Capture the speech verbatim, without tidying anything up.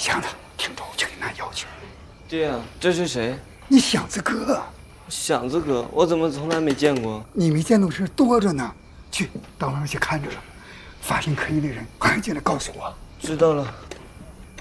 祥子，听着，我去给拿药去。 爹啊，这是谁？ 你祥子哥。 祥子哥，我怎么从来没见过？ 你没见到事多着呢。去，到外面去看着了，发现可疑的人，赶紧进来告诉我。 知道了。